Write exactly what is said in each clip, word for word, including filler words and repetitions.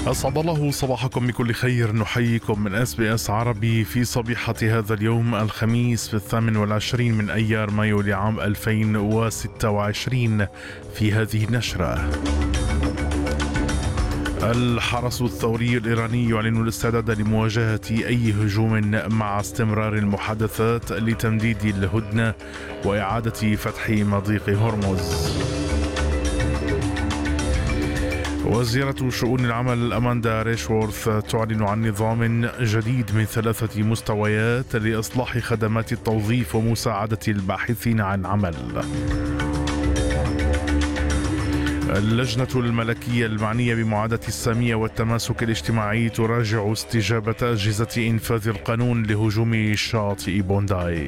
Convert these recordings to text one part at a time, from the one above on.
أسعد الله صباحكم بكل خير. نحييكم من اس بي اس عربي في صبيحة هذا اليوم الخميس في الثامن والعشرين من أيار مايو لعام ألفين وستة وعشرين. في هذه النشرة: الحرس الثوري الإيراني يعلن الاستعداد لمواجهة أي هجوم مع استمرار المحادثات لتمديد الهدنة وإعادة فتح مضيق هرمز. وزيرة شؤون العمل أماندا ريشورث تعلن عن نظام جديد من ثلاثة مستويات لإصلاح خدمات التوظيف ومساعدة الباحثين عن عمل. اللجنة الملكية المعنية بمعاداة السامية والتماسك الاجتماعي تراجع استجابة أجهزة إنفاذ القانون لهجوم شاطئ بونداي.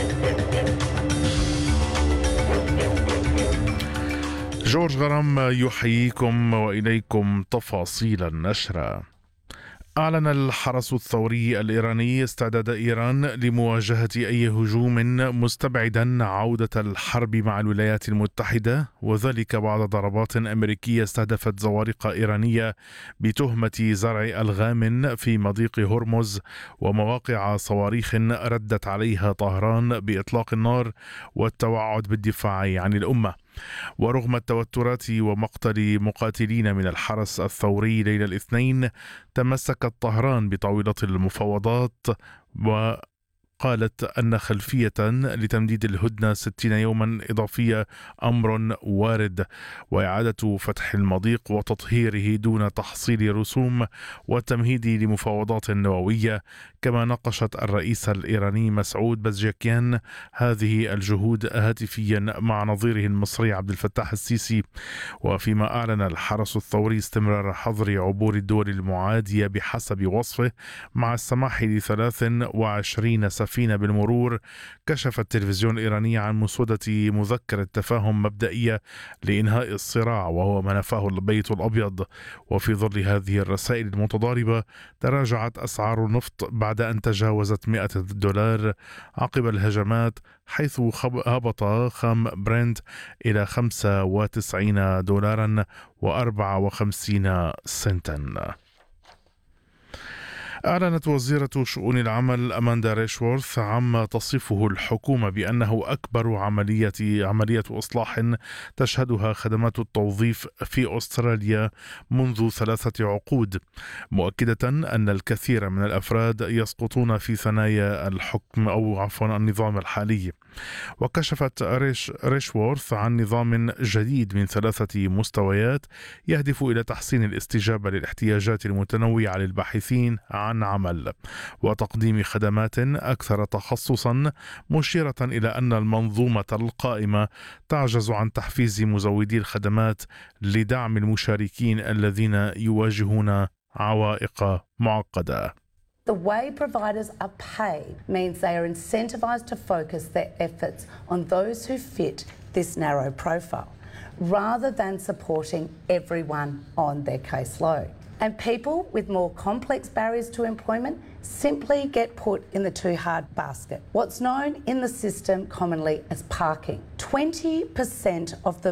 جورج غرام يحييكم وإليكم تفاصيل النشرة. أعلن الحرس الثوري الإيراني استعداد إيران لمواجهة أي هجوم مستبعدا عودة الحرب مع الولايات المتحدة، وذلك بعد ضربات أمريكية استهدفت زوارق إيرانية بتهمة زرع ألغام في مضيق هرمز ومواقع صواريخ ردت عليها طهران بإطلاق النار والتوعد بالدفاع عن الأمة. ورغم التوترات ومقتل مقاتلين من الحرس الثوري ليلة الاثنين، تمسكت طهران بطاولة المفاوضات وقالت أن خلفية لتمديد الهدنة ستين يوما إضافية أمر وارد، وإعادة فتح المضيق وتطهيره دون تحصيل رسوم والتمهيد لمفاوضات نووية. كما ناقشت الرئيس الإيراني مسعود بزشكيان هذه الجهود هاتفيا مع نظيره المصري عبد الفتاح السيسي. وفيما أعلن الحرس الثوري استمرار حظر عبور الدول المعادية بحسب وصفه مع السماح لثلاث وعشرين سفينة بالمرور، كشف التلفزيون الإيراني عن مسودة مذكرة تفاهم مبدئية لإنهاء الصراع وهو ما نفاه البيت الأبيض. وفي ظل هذه الرسائل المتضاربة تراجعت أسعار النفط بعد أن تجاوزت مئة دولار عقب الهجمات، حيث هبط خام برنت إلى خمسة وتسعين دولارا وأربعة وخمسين سنتا. أعلنت وزيرة شؤون العمل أماندا ريشورث عما تصفه الحكومة بأنه أكبر عملية عملية إصلاح تشهدها خدمات التوظيف في أستراليا منذ ثلاثة عقود، مؤكدة أن الكثير من الأفراد يسقطون في ثنايا الحكم أو عفوا النظام الحالي. وكشفت ريش ريشورث عن نظام جديد من ثلاثة مستويات يهدف إلى تحسين الاستجابة للاحتياجات المتنوعة للباحثين عن عمل وتقديم خدمات أكثر تخصصا، مشيرة إلى أن المنظومة القائمة تعجز عن تحفيز مزودي الخدمات لدعم المشاركين الذين يواجهون عوائق معقدة. The way providers are paid means they are incentivized to focus their efforts on those who fit this narrow profile, rather than supporting everyone on their caseload. And people with more complex barriers to employment simply get put in the too hard basket, what's known in the system commonly as parking. twenty percent of the